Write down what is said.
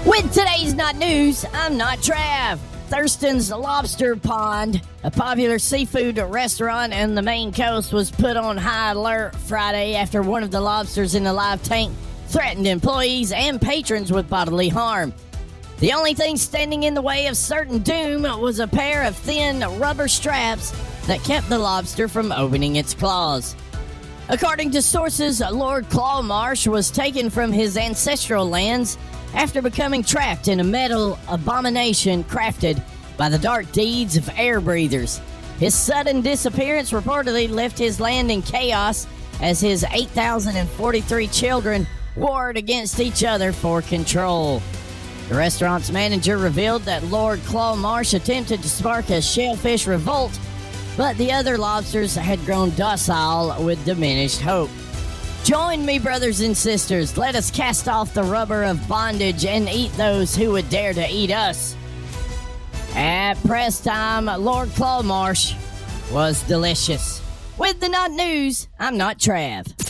With today's Not News, I'm not Trav. Thurston's Lobster Pond, a popular seafood restaurant on the Maine coast, was put on high alert Friday after one of the lobsters in the live tank threatened employees and patrons with bodily harm. The only thing standing in the way of certain doom was a pair of thin rubber straps that kept the lobster from opening its claws. According to sources, Lord Clawmarsh was taken from his ancestral lands after becoming trapped in a metal abomination crafted by the dark deeds of air breathers. His sudden disappearance reportedly left his land in chaos as his 8,043 children warred against each other for control. The restaurant's manager revealed that Lord Clawmarsh attempted to spark a shellfish revolt, but the other lobsters had grown docile with diminished hope. Join me, brothers and sisters. Let us cast off the rubber of bondage and eat those who would dare to eat us. At press time, Lord Clawmarsh was delicious. With the Not News, I'm not Trav.